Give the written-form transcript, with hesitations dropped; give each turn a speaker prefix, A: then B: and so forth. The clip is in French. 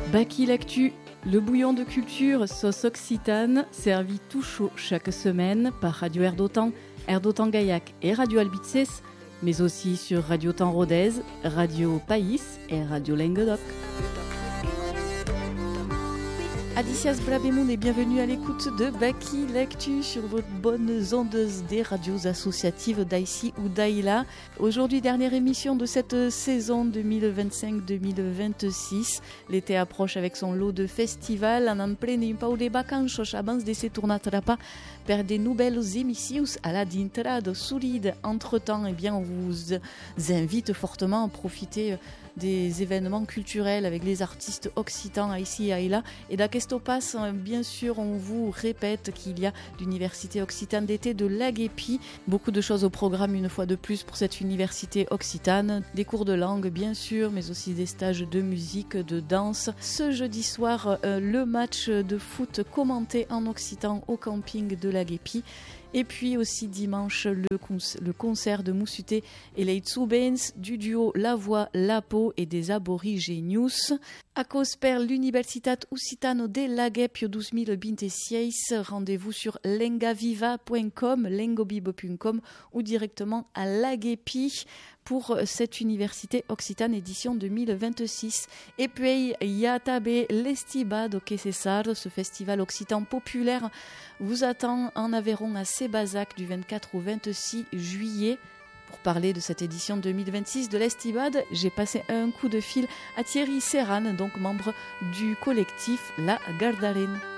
A: Baki l'actu, le bouillon de culture sauce occitane, servi tout chaud chaque semaine par Radio Air d'Otan, Air d'Otan Gaillac et Radio Albices, mais aussi sur Radio Temps Rodez, Radio País et Radio Languedoc. Adicias Brabemoun et bienvenue à l'écoute de Baki l'actu sur vos bonnes ondes des radios associatives d'Aïci ou d'Aïla. Aujourd'hui, dernière émission de cette saison 2025-2026. L'été approche avec son lot de festivals. En pleine un peu de vacances, abans de se tornar per des nouvelles émissions à la dintrade solide. Entre-temps, eh bien, on vous invite fortement à profiter des événements culturels avec les artistes occitans ici et Aïla. Et d'Aquesto passe, bien sûr, on vous répète qu'il y a l'université occitane d'été de l'Aguépi. Beaucoup de choses au programme une fois de plus pour cette université occitane. Des cours de langue, bien sûr, mais aussi des stages de musique, de danse. Ce jeudi soir, le match de foot commenté en occitan au camping de l'Aguépi. Et puis aussi dimanche, le concert de Moussuté et les Tsubens du duo La Voix, La Peau et des Aborigenius. A cause per l'Universitat Occitano de l'Aguepio 2026, rendez-vous sur lengaviva.com, lengobibo.com ou directement à l'Aguepi pour cette université occitane édition 2026. Et puis, il y a tabé l'Estibado que César, ce festival occitan populaire, vous attend en Aveyron à Sébazac du 24 au 26 juillet. Pour parler de cette édition 2026 de l'Estibade, j'ai passé un coup de fil à Thierry Serran, donc membre du collectif La Gardarène.